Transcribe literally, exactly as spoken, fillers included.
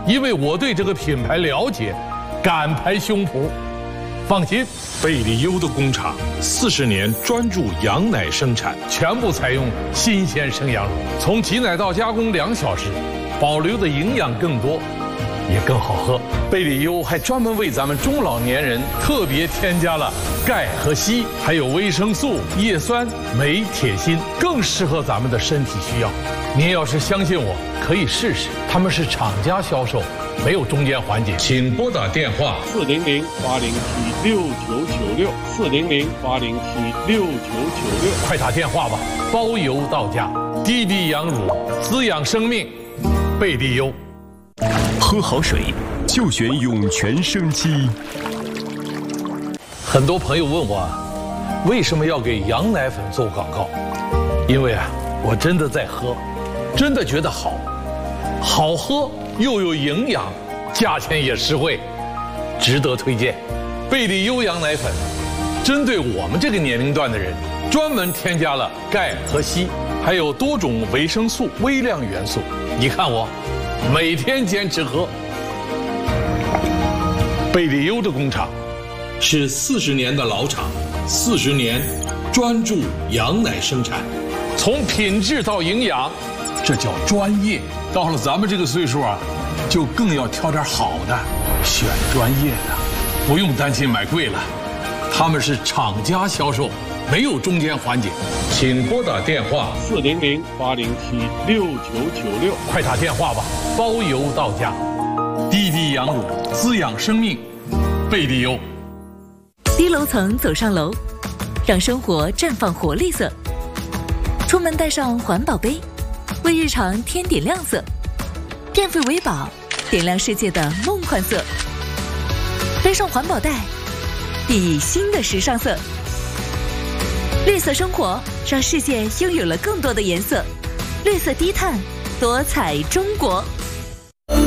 因为我对这个品牌了解，敢拍胸脯。放心， 贝利优的工厂四十年专注羊奶生产， 全部采用新鲜生羊乳，从挤奶到加工两小时，保留的营养更多，也更好喝。贝利优还专门为咱们中老年人特别添加了钙和硒，还有维生素、叶酸、镁、铁、锌，更适合咱们的身体需要。您要是相信我，可以试试。他们是厂家销售，没有中间环节。请拨打电话四零零八零七六九九六四零零八零七六九九六， 快打电话吧，包邮到家。滴滴羊乳，滋养生命，贝利优。 喝好水就选涌泉生机。 很多朋友问我，为什么要给羊奶粉做广告？因为啊，我真的在喝，真的觉得好，好喝又有营养，价钱也实惠，值得推荐。贝利优羊奶粉针对我们这个年龄段的人，专门添加了钙和硒，还有多种维生素、微量元素。你看我每天坚持喝。贝利优的工厂是四十年的老厂，四十年专注羊奶生产，从品质到营养，这叫专业。到了咱们这个岁数啊，就更要挑点好的，选专业的，不用担心买贵了。他们是厂家销售，没有中间环节。请拨打电话四零零八零七六九九六， 快打电话吧，包邮到家。滴滴羊乳，滋养生命，贝利优。 低楼层走上楼，让生活绽放活力色。出门带上环保杯，为日常添点亮色。电费维保，点亮世界的梦幻色。背上环保袋，熠熠新的时尚色。绿色生活，让世界拥有了更多的颜色。绿色低碳，多彩中国。